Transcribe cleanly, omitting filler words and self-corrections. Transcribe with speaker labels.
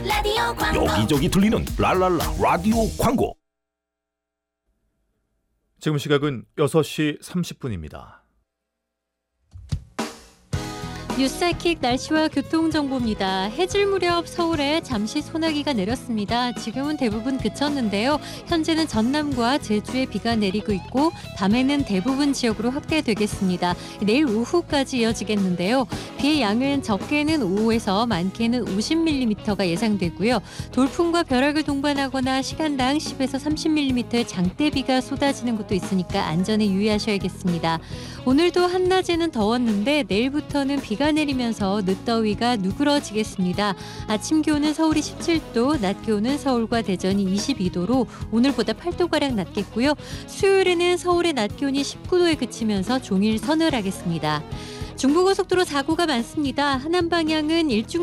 Speaker 1: 라디오 광고.
Speaker 2: 여기저기 들리는 랄랄라 라디오 광고.
Speaker 3: 지금 시각은 6시 30분입니다.
Speaker 4: 뉴스사이킥 날씨와 교통정보입니다. 해질 무렵 서울에 잠시 소나기가 내렸습니다. 지금은 대부분 그쳤는데요. 현재는 전남과 제주에 비가 내리고 있고 밤에는 대부분 지역으로 확대되겠습니다. 내일 오후까지 이어지겠는데요. 비의 양은 적게는 5에서 많게는 50mm가 예상되고요. 돌풍과 벼락을 동반하거나 시간당 10에서 30mm의 장대비가 쏟아지는 곳도 있으니까 안전에 유의하셔야겠습니다. 오늘도 한낮에는 더웠는데 내일부터는 비가 내리면서 늦더위가 누그러지겠습니다. 아침 기온은 서울이 17도, 낮 기온은 서울과 대전이 22도로 오늘보다 8도가량 낮겠고요. 수요일에는 서울의 낮 기온이 19도에 그치면서 종일 서늘하겠습니다. 중부고속도로 사고가 많습니다. 하남 방향은 일중